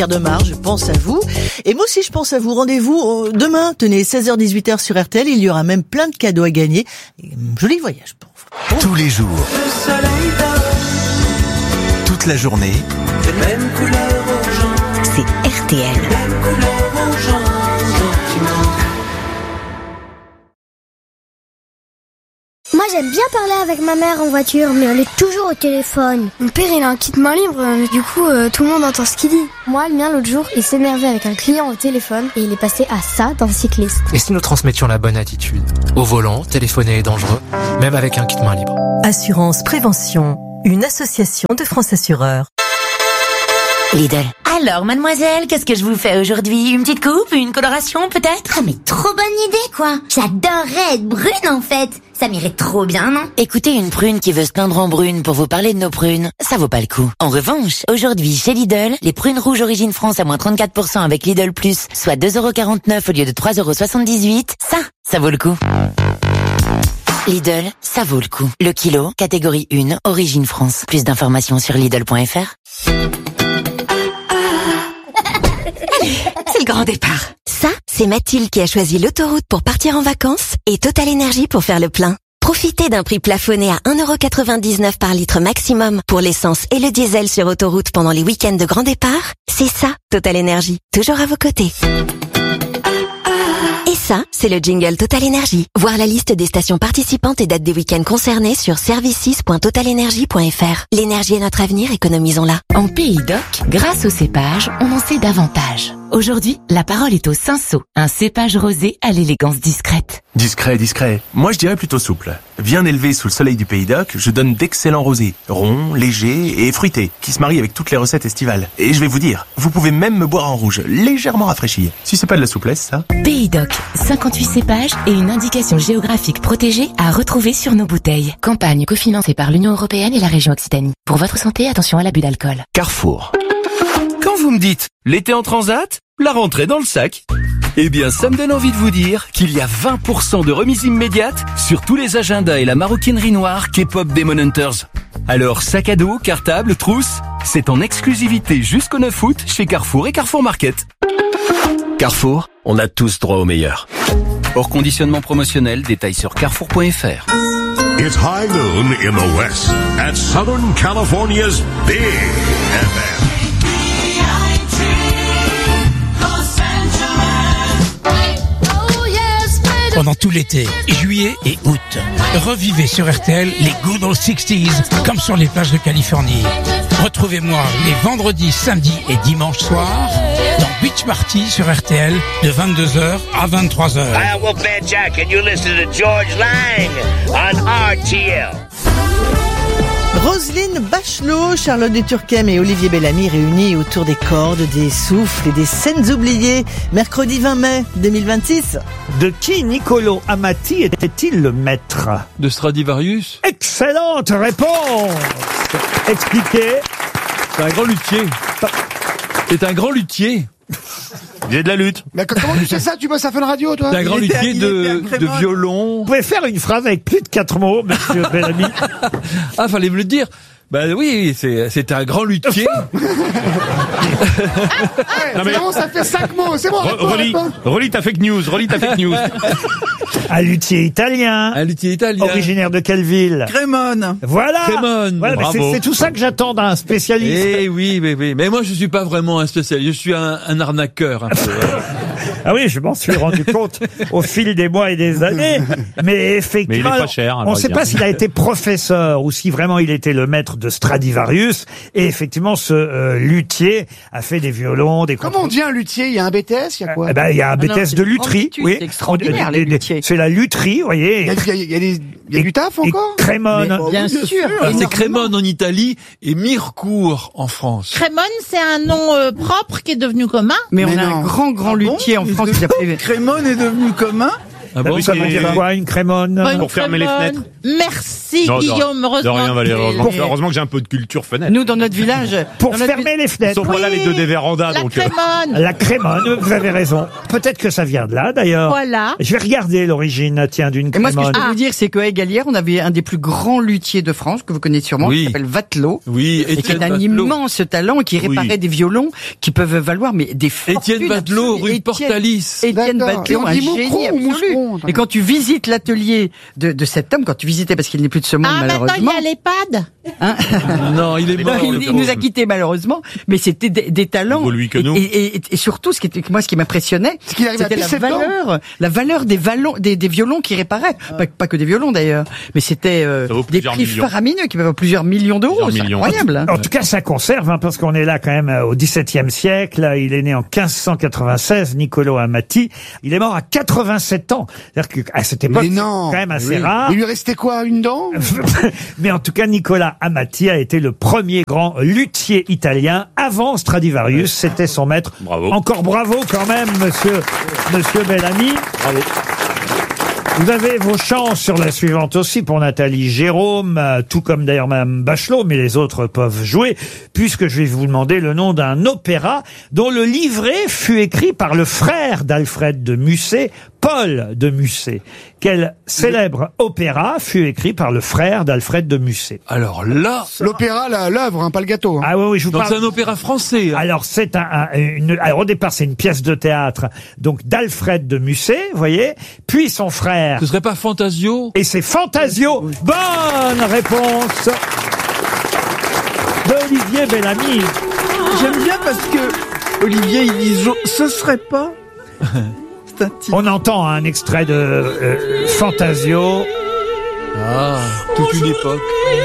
de mars, je pense à vous. Et moi aussi, je pense à vous. Rendez-vous demain, tenez, 16h-18h sur RTL. Il y aura même plein de cadeaux à gagner. Joli voyage pour vous. Tous les jours. Le soleil dort. Toute la journée. Les mêmes couleurs orange. C'est RTL. Les mêmes couleurs orange. Moi j'aime bien parler avec ma mère en voiture, mais elle est toujours au téléphone. Mon père il a un kit main libre, du coup tout le monde entend ce qu'il dit. Moi le mien l'autre jour il s'énervait avec un client au téléphone et il est passé à ça d'un cycliste. Et si nous transmettions la bonne attitude? Au volant, téléphoner est dangereux, même avec un kit main libre. Assurance Prévention, une association de France Assureurs. Lidl. Alors, mademoiselle, qu'est-ce que je vous fais aujourd'hui? Une petite coupe? Une coloration, peut-être? Ah mais trop bonne idée quoi. J'adorerais être brune en fait. Ça m'irait trop bien, non? Écoutez, une prune qui veut se peindre en brune pour vous parler de nos prunes, ça vaut pas le coup. En revanche, aujourd'hui, chez Lidl, les prunes rouges origine France à moins 34% avec Lidl Plus, soit 2,49€ au lieu de 3,78€, ça vaut le coup. Lidl, ça vaut le coup. Le kilo, catégorie 1, origine France. Plus d'informations sur Lidl.fr. C'est le grand départ. Ça, c'est Mathilde qui a choisi l'autoroute pour partir en vacances et Total Énergie pour faire le plein. Profitez d'un prix plafonné à 1,99€ par litre maximum pour l'essence et le diesel sur autoroute pendant les week-ends de grand départ. C'est ça, Total Énergie. Toujours à vos côtés. Et ça, c'est le jingle Total Énergie. Voir la liste des stations participantes et dates des week-ends concernés sur services6.totalenergie.fr. L'énergie est notre avenir, économisons-la. En Pays d'Oc, grâce au cépage, on en sait davantage. Aujourd'hui, la parole est au Cinsault, un cépage rosé à l'élégance discrète. Discret. Moi, je dirais plutôt souple. Bien élevé sous le soleil du Pays d'Oc, je donne d'excellents rosés, ronds, légers et fruités, qui se marient avec toutes les recettes estivales. Et je vais vous dire, vous pouvez même me boire en rouge, légèrement rafraîchi. Si c'est pas de la souplesse, ça. Pays d'Oc, 58 cépages et une indication géographique protégée à retrouver sur nos bouteilles. Campagne cofinancée par l'Union Européenne et la région Occitanie. Pour votre santé, attention à l'abus d'alcool. Carrefour. Quand vous me dites l'été en transat, la rentrée dans le sac, eh bien ça me donne envie de vous dire qu'il y a 20% de remise immédiate sur tous les agendas et la maroquinerie noire K-pop Demon Hunters. Alors sac à dos, cartable, trousse, c'est en exclusivité jusqu'au 9 août chez Carrefour et Carrefour Market. Carrefour, on a tous droit au meilleur. Hors conditionnement promotionnel, détails sur carrefour.fr. It's high noon in the West at Southern California's Big FM. Pendant tout l'été, juillet et août, revivez sur RTL les Good Old 60s comme sur les plages de Californie. Retrouvez-moi les vendredis, samedis et dimanches soirs dans Beach Party sur RTL de 22h à 23h. Hi, I'm Wolfman Jack and you listen to George Lang on RTL. Roselyne Bachelot, Charlotte de Turckheim et Olivier Bellamy réunis autour des cordes, des souffles et des scènes oubliées. Mercredi 20 mai 2026. De qui Niccolo Amati était-il le maître? De Stradivarius. Excellente réponse. Expliquez. C'est un grand luthier. C'est un grand luthier. Il y a de la lutte. Mais comment tu sais ça? Tu bosses à Fun Radio, toi? C'est un grand luthier de violon. Vous pouvez faire une phrase avec plus de 4 mots, monsieur Bellamy? Ah, fallait me le dire. Bah oui, c'est un grand luthier. Non, mais bon, ça fait 5 mots, c'est bon. Relis ta fake news. Un luthier italien. Originaire de quelle ville? Crémone. Voilà. Voilà, bravo. c'est tout ça que j'attends d'un spécialiste. Eh oui. Mais moi, je suis pas vraiment un spécialiste. Je suis un arnaqueur, un peu. Ah oui, je m'en suis rendu compte au fil des mois et des années. Mais effectivement, mais il est pas cher, on ne sait pas s'il a été professeur ou si vraiment il était le maître de Stradivarius. Et effectivement, ce luthier a fait des violons, des... Comment on dit un luthier? Il y a un BTS? Il y a quoi? Il y a un BTS de lutherie. Oui. C'est extraordinaire, les luthiers. C'est la lutherie, vous voyez. Il y a du taf encore? Crémone. Bien sûr. C'est Crémone en Italie et Mirecourt en France. Crémone, c'est un nom propre qui est devenu commun. Mais on a un grand luthier en France qui s'appelle Crémone est devenu commun? Ah bon, Ça veut dire quoi, une crémone? Pour fermer les fenêtres. Merci Non, Guillaume, de heureusement. rien, Valérie. que- Heureusement que j'ai un peu de culture fenêtre. Nous, dans notre village. Pour dans notre fermer les Ils fenêtres. sont pas là les deux des vérandas, La donc. crémone. La crémone, vous avez raison. Peut-être que ça vient de là, d'ailleurs. Voilà. Je vais regarder l'origine, tiens, d'une Et moi, ce que je crémone. peux vous dire, c'est qu'à Égalière, on avait un des plus grands luthiers de France, que vous connaissez sûrement, Oui. qui s'appelle Vatelot. Oui, Et qui Étienne est un Vatelot. immense talent, qui réparait des violons qui peuvent valoir mais des fortunes. Étienne Vatelot, absolues. rue Étienne- Portalis. Étienne D'accord. Vatelot, Et on un dit génie Moucron ou absolu. Moucheron? Et quand tu visites l'atelier de cet homme, quand tu visitais, parce qu'il n'est plus de ce monde Ah, maintenant il y malheureusement, a l'EHPAD. Non, il est mort. il nous a quittés malheureusement, mais c'était des talents. Vaut lui que nous. Et surtout, ce qui m'impressionnait, C'est qu'il arrive à c'était pisser dedans. la valeur des violons qu'il réparait. Pas que des violons d'ailleurs, mais c'était Ça vaut des plusieurs prix millions. faramineux qui valaient plusieurs millions d'euros. Plusieurs C'est millions. incroyable. Hein. En tout cas, ça conserve, hein, parce qu'on est là quand même au XVIIe siècle. Il est né en 1596, Niccolò Amati. Il est mort à 87 ans. C'est-à-dire qu'à cette époque, Mais c'est non. quand même assez Oui. rare. Il lui restait quoi, une dent? Mais en tout cas, Nicolas Amati a été le premier grand luthier italien avant Stradivarius. C'était son maître. Bravo. Encore bravo quand même, monsieur Bellamy. Bravo. Vous avez vos chances sur la suivante aussi pour Nathalie Jérôme, tout comme d'ailleurs Madame Bachelot, mais les autres peuvent jouer, puisque je vais vous demander le nom d'un opéra dont le livret fut écrit par le frère d'Alfred de Musset, Paul de Musset. Quel célèbre opéra fut écrit par le frère d'Alfred de Musset? Alors là, L'opéra, l'œuvre, hein, pas le gâteau. Hein. Ah oui, je vous donc parle. c'est un opéra français. hein. Alors c'est alors au départ c'est une pièce de théâtre donc d'Alfred de Musset, vous voyez, puis son frère. Ce serait pas Fantasio? Et c'est Fantasio. Bonne réponse d'Olivier Bellamy. J'aime bien parce que Olivier, il dit ce serait pas. C'est un petit- On entend un extrait de Fantasio. Ah, toute une époque.